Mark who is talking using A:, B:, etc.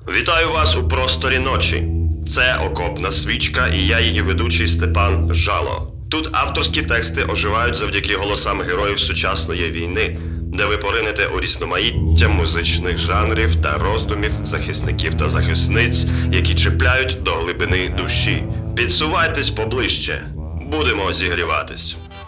A: Вітаю вас у просторі ночі. Це окопна свічка і я її ведучий Степан Жало. Тут авторські тексти оживають завдяки голосам героїв сучасної війни, де ви поринете у різноманіття музичних жанрів та роздумів захисників та захисниць, які чіпляють до глибини душі. Підсувайтесь поближче. Будемо зігріватись.